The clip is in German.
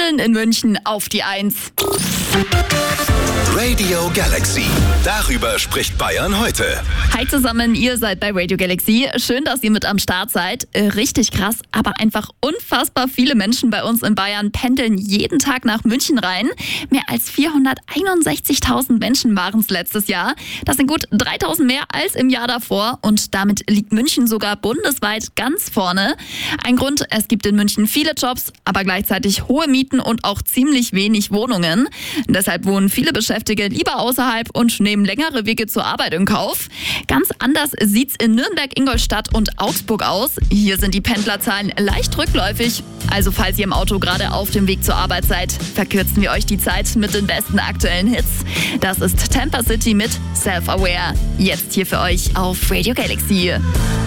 Pendeln in München auf die 1. Radio Galaxy. Darüber spricht Bayern heute. Hi zusammen, ihr seid bei Radio Galaxy. Schön, dass ihr mit am Start seid. Richtig krass, aber einfach unfassbar viele Menschen bei uns in Bayern pendeln jeden Tag nach München rein. Mehr als 461.000 Menschen waren es letztes Jahr. Das sind gut 3.000 mehr als im Jahr davor. Und damit liegt München sogar bundesweit ganz vorne. Ein Grund, es gibt in München viele Jobs, aber gleichzeitig hohe Mieten und auch ziemlich wenig Wohnungen. Deshalb wohnen viele Beschäftigte lieber außerhalb und nehmen längere Wege zur Arbeit in Kauf. Ganz anders sieht's in Nürnberg, Ingolstadt und Augsburg aus. Hier sind die Pendlerzahlen leicht rückläufig. Also falls ihr im Auto gerade auf dem Weg zur Arbeit seid, verkürzen wir euch die Zeit mit den besten aktuellen Hits. Das ist Tampa City mit Self-Aware. Jetzt hier für euch auf Radio Galaxy.